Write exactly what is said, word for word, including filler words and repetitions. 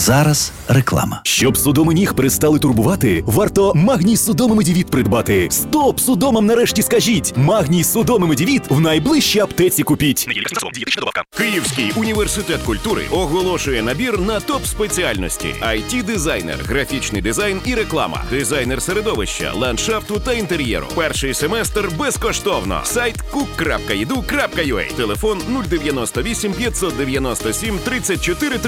зараз реклама. Щоб судоми ніг перестали турбувати, варто Магній Судоми Медівіт придбати. Стоп судомам нарешті скажіть! Магній Судоми Медівіт в найближчій аптеці купіть. Київський університет культури оголошує набір на топ-спеціальності: ай ті-дизайнер, графічний дизайн і реклама, дизайнер середовища, ландшафту та інтер'єру. Перший семестр безкоштовно. Сайт кук крапка і ді ю крапка ю а. Телефон нуль дев'яносто вісім п'ятсот дев'яносто сім тридцять чотири тридцять.